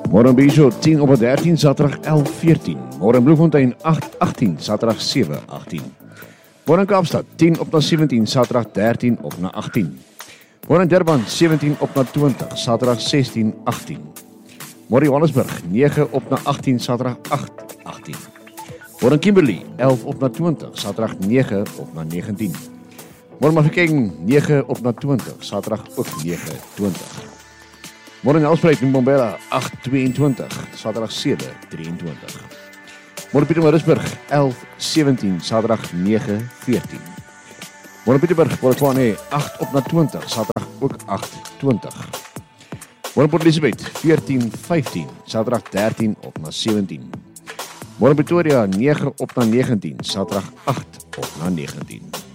Môre in Bieshoek 10 op 13, Saterdag 11:14. Môre in Bloemfontein 8:18, Saterdag 7:18. Môre in Kaapstad 10 op na 17, Saterdag 13 op na 18. Môre in Durban 17 op na 20, Saterdag 16:18. Môre in Johannesburg 9 op na 18, Saterdag 8:18. Môre in Kimberley 11 op na 20, Saterdag 9 op na 19. Môre in Mafeking 9 op na 20, Saterdag ook 9:20. Môre in Nelspruit en Mbombela 8:22, Saterdag 7:23. Môre in Pietermaritzburg 11:17, Saterdag 9:14. Môre in Pieterburg, Polokwane 8 op na 20, Saterdag ook 8:20. Môre in Port Elizabeth 14:15, Saterdag 13 op na 17. Môre in Pretoria 9 op na 19, Saterdag 8 op na 19.